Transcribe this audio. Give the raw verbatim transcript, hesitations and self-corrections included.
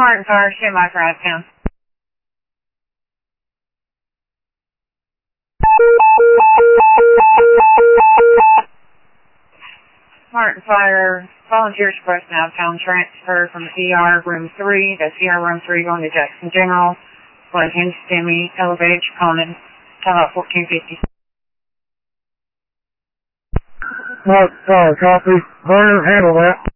Martin Fire, stand by for out of town. Martin Fire, volunteers requesting out of town transfer from the E R room three. That's E R room three going to Jackson General. Blood Hinge STEMI, elevated Chiconin, time out fourteen fifty. Martin Fire, copy. Burner, handle that.